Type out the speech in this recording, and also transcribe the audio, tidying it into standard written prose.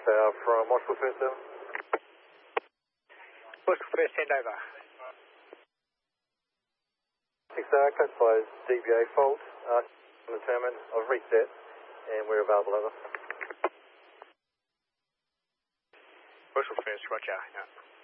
from Moscow First 7. Moscow First, send over. 6 code flows DBA fault, determined, I've reset, and we're available, over. Moscow First, roger, yeah.